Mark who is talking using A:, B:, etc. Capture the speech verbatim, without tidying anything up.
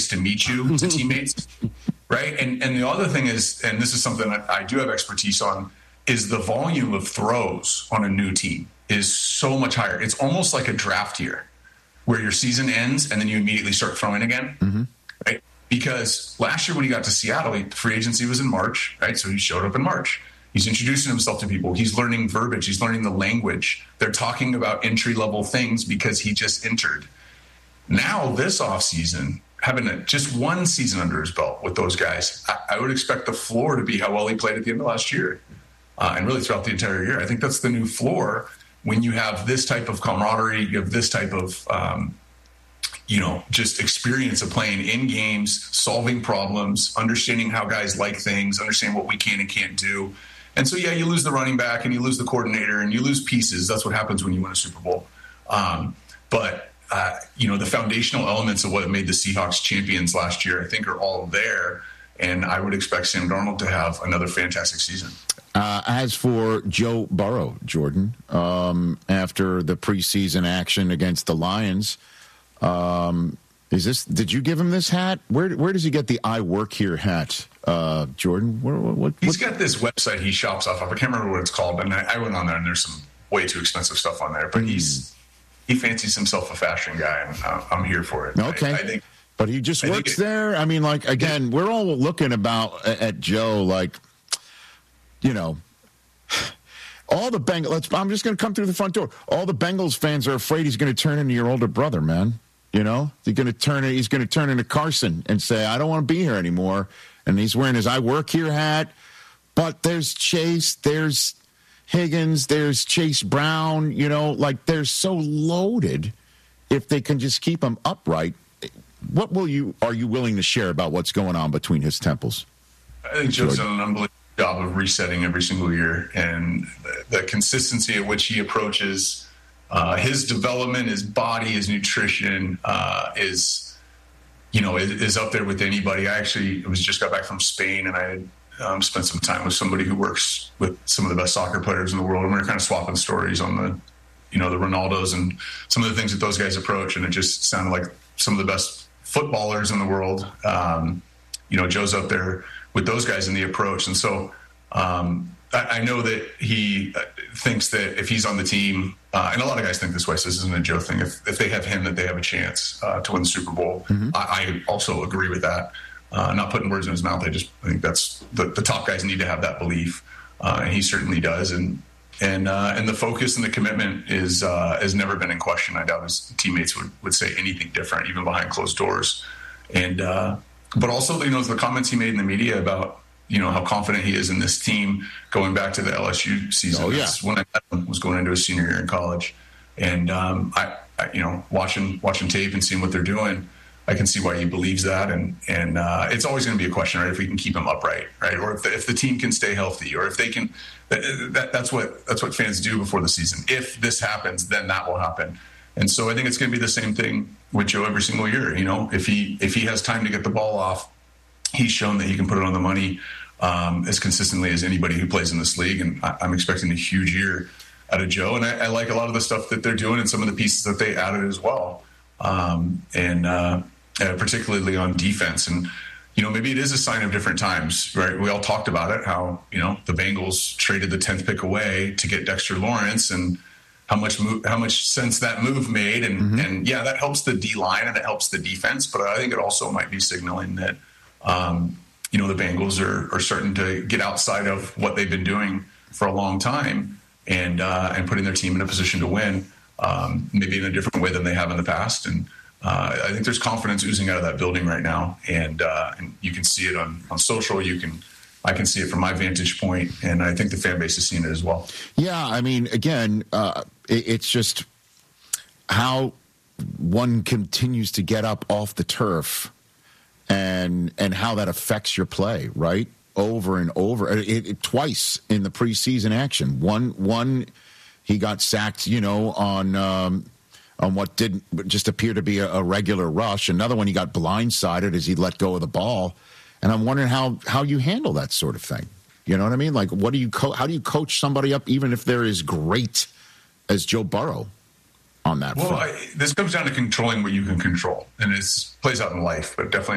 A: nice to meet you to teammates, right? And and the other thing is, and this is something that I do have expertise on, is the volume of throws on a new team is so much higher. It's almost like a draft year where your season ends and then you immediately start throwing again, mm-hmm. right? Because last year when he got to Seattle, he, free agency was in March, right? So he showed up in March. He's introducing himself to people. He's learning verbiage. He's learning the language. They're talking about entry-level things because he just entered. Now, this offseason, having a, just one season under his belt with those guys, I, I would expect the floor to be how well he played at the end of last year uh, and really throughout the entire year. I think that's the new floor when you have this type of camaraderie, you have this type of, um, you know, just experience of playing in games, solving problems, understanding how guys like things, understanding what we can and can't do. And so, yeah, you lose the running back and you lose the coordinator and you lose pieces. That's what happens when you win a Super Bowl. Um, but, uh, you know, the foundational elements of what made the Seahawks champions last year, I think, are all there. And I would expect Sam Darnold to have another fantastic season.
B: Uh, as for Joe Burrow, Jordan, um, after the preseason action against the Lions, um, is this? Did you give him this hat? Where Where does he get the "I work here" hat? Uh, Jordan, what, what, what,
A: he's got this website he shops off of. I can't remember what it's called, but I, I went on there and there's some way too expensive stuff on there. But mm. he's he fancies himself a fashion guy, and uh, I'm here for it.
B: Okay,
A: I, I think,
B: but he just
A: I
B: works
A: it,
B: there. I mean, like again, we're all looking about at Joe, like you know, all the Bengals. Let's, I'm just going to come through the front door. All the Bengals fans are afraid he's going to turn into your older brother, man. You know, he's going to turn. He's going to turn into Carson and say, "I don't want to be here anymore." And he's wearing his "I work here" hat. But there's Chase, there's Higgins, there's Chase Brown. You know, like they're so loaded. If they can just keep them upright, what will you are you willing to share about what's going on between his temples?
A: I think Joe's done an unbelievable job of resetting every single year, and the, the consistency at which he approaches uh, his development, his body, his nutrition uh, is. You know, is, is up there with anybody. I actually was just got back from Spain, and I had um, spent some time with somebody who works with some of the best soccer players in the world, and we were kind of swapping stories on the, you know, the Ronaldos and some of the things that those guys approach, and it just sounded like some of the best footballers in the world. Um, you know, Joe's up there with those guys in the approach, and so um, I, I know that he thinks that if he's on the team, uh, and a lot of guys think this way, so this isn't a Joe thing, if, if they have him, that they have a chance uh, to win the Super Bowl. Mm-hmm. I, I also agree with that. Uh, not putting words in his mouth. I just I think that's the, the top guys need to have that belief, uh, and he certainly does. And and uh, and the focus and the commitment is uh, has never been in question. I doubt his teammates would, would say anything different, even behind closed doors. And uh, but also, you know, the comments he made in the media about, you know, how confident he is in this team going back to the L S U season.
B: Oh, yeah.
A: That's when I met him, was going into his senior year in college. And, um, I, I, you know, watching watching tape and seeing what they're doing, I can see why he believes that. And and uh, it's always going to be a question, right, if we can keep him upright, right, or if the, if the team can stay healthy, or if they can that, that, that's what that's what fans do before the season. If this happens, then that will happen. And so I think it's going to be the same thing with Joe every single year. You know, if he if he has time to get the ball off, he's shown that he can put it on the money um, as consistently as anybody who plays in this league. And I, I'm expecting a huge year out of Joe. And I, I like a lot of the stuff that they're doing and some of the pieces that they added as well. Um, and uh, uh, particularly on defense. And, you know, maybe it is a sign of different times, right? We all talked about it, how, you know, the Bengals traded the tenth pick away to get Dexter Lawrence, and how much move, how much sense that move made. And, mm-hmm. and yeah, that helps the D-line and it helps the defense. But I think it also might be signaling that, um, you know, the Bengals are, are starting to get outside of what they've been doing for a long time, and uh, and putting their team in a position to win, um, maybe in a different way than they have in the past. And uh, I think there's confidence oozing out of that building right now, and uh, and you can see it on, on social. You can, I can see it from my vantage point, and I think the fan base is seeing it as well.
B: Yeah, I mean, again, uh, it, it's just how one continues to get up off the turf, and and how that affects your play, right? Over and over, it, it, twice in the preseason action. One, one, he got sacked, you know, on um, on what didn't just appear to be a, a regular rush. Another one, he got blindsided as he let go of the ball. And I'm wondering how how you handle that sort of thing. You know what I mean? Like, what do you co- how do you coach somebody up, even if they're as great as Joe Burrow on that
A: well,
B: front?
A: I, this comes down to controlling what you can control, and it plays out in life, but definitely